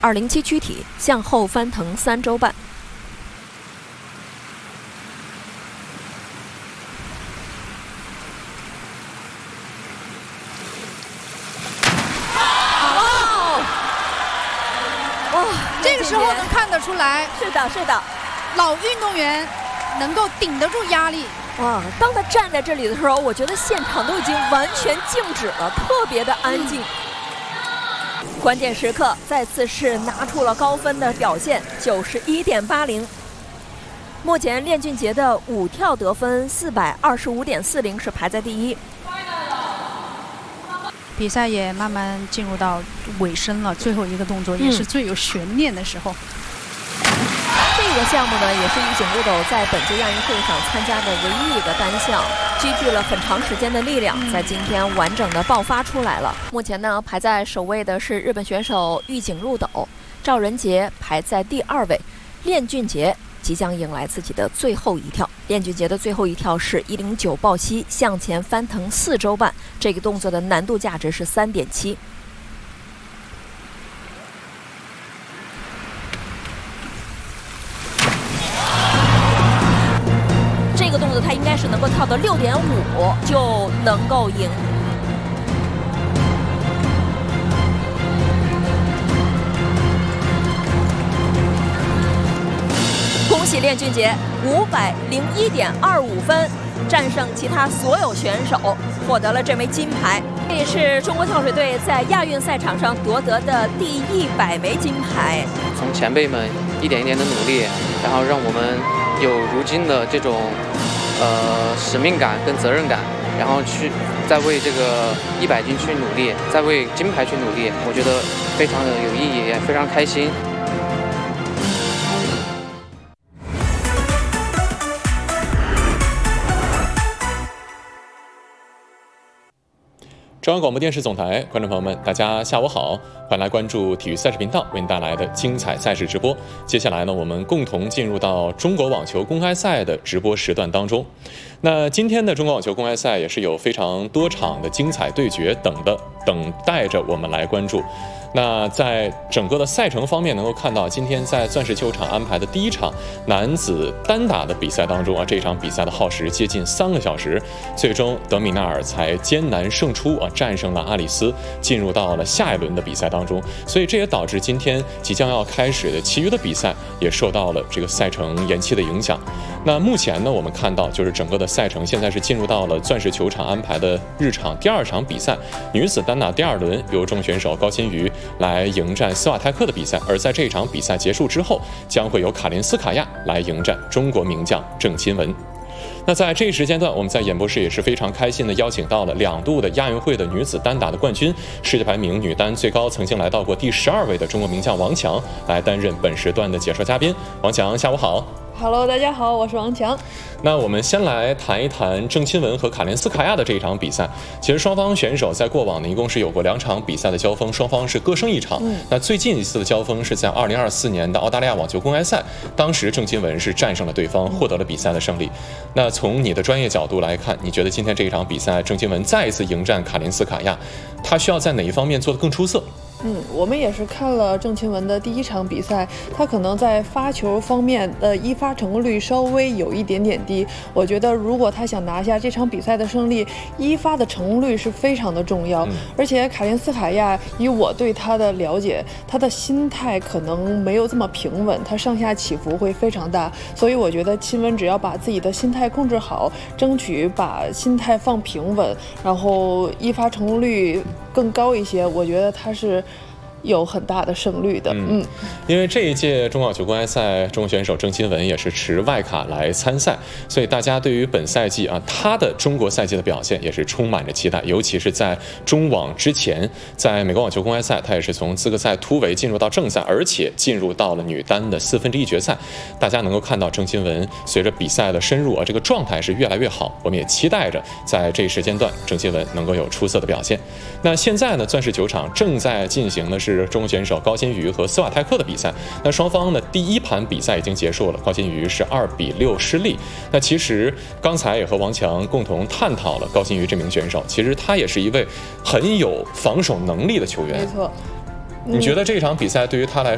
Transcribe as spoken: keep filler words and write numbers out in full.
二零七躯体向后翻腾三周半。 哇，这个时候能看得出来， 是的，是的， 老运动员能够顶得住压力。 哇，当他站在这里的时候，我觉得现场都已经完全静止了，特别的安静。嗯、关键时刻再次是拿出了高分的表现，九十一点八零。目前练俊杰的舞跳得分四百二十五点四零是排在第一。 比赛也慢慢进入到尾声了，最后一个动作也是最有悬念的时候。 嗯、这个项目呢，也是玉井祿斗在本届亚运会上参加的唯一一个单项，积聚了很长时间的力量，在今天完整的爆发出来了。目前呢，排在首位的是日本选手玉井祿斗，赵仁杰排在第二位，练俊杰即将迎来自己的最后一跳。练俊杰的最后一跳是一零九抱膝向前翻腾四周半，这个动作的难度价值是三点七。这个动作他应该是能够跳到六点五就能够赢。恭喜练俊杰五百零一点二五分，战胜其他所有选手，获得了这枚金牌。这也是中国跳水队在亚运赛场上夺得的第一百枚金牌。 从前辈们一点一点的努力，然后让我们有如今的这种呃使命感跟责任感，然后去再为这个一百斤去努力，再为金牌去努力，我觉得非常的有意义，也非常开心。 中央广播电视总台观众朋友们，大家下午好，欢迎来关注体育赛事频道为您带来的精彩赛事直播。接下来呢，我们共同进入到中国网球公开赛的直播时段当中。那今天的中国网球公开赛也是有非常多场的精彩对决等的等待着我们来关注。那在整个的赛程方面，能够看到今天在钻石球场安排的第一场男子单打的比赛当中啊，这场比赛的耗时接近三个小时，最终德米纳尔才艰难胜出啊，战胜了阿里斯，进入到了下一轮的比赛当中。所以这也导致今天即将要开始的其余的比赛也受到了这个赛程延期的影响。那目前呢，我们看到就是整个的赛程现在是进入到了钻石球场安排的日场第二场比赛，女子单打第二轮由中国选手高辛瑜来迎战斯瓦泰克的比赛，而在这场比赛结束之后，将会由卡林斯卡娅来迎战中国名将郑钦文。那在这一时间段，我们在演播室也是非常开心的邀请到了两度的亚运会的女子单打的冠军，世界排名女单最高曾经来到过第十二位的中国名将王强来担任本时段的解说嘉宾。王强，下午好。 Hello， 大家好，我是王强。 那我们先来谈一谈郑钦文和卡林斯卡娅的这一场比赛。其实双方选手在过往呢，一共是有过两场比赛的交锋，双方是各胜一场。嗯、那最近一次的交锋是在二零二四年的澳大利亚网球公开赛，当时郑钦文是战胜了对方，获得了比赛的胜利。那从你的专业角度来看，你觉得今天这一场比赛，郑钦文再一次迎战卡林斯卡娅，他需要在哪一方面做得更出色？ 嗯，我们也是看了郑钦文的第一场比赛，他可能在发球方面的一发成功率稍微有一点点低。我觉得如果他想拿下这场比赛的胜利，一发的成功率是非常的重要。嗯、而且卡林斯卡娅，以我对他的了解，他的心态可能没有这么平稳，他上下起伏会非常大。所以我觉得钦文只要把自己的心态控制好，争取把心态放平稳，然后一发成功率更高一些，我觉得他是有很大的胜率的。嗯， 因为这一届中国网球公开赛，中国选手郑钦文也是持外卡来参赛，所以大家对于本赛季啊他的中国赛季的表现也是充满着期待。尤其是在中网之前，在美国网球公开赛，他也是从资格赛突围进入到正赛，而且进入到了女单的四分之一决赛。大家能够看到郑钦文随着比赛的深入啊，这个状态是越来越好。我们也期待着在这一时间段，郑钦文能够有出色的表现。那现在呢，钻石球场正在进行的是中国选手高辛瑜和斯瓦泰克的比赛。那双方的第一盘比赛已经结束了，高辛瑜是二比六失利。那其实刚才也和王强共同探讨了高辛瑜这名选手，其实他也是一位很有防守能力的球员。 没错。 你觉得这场比赛对于他来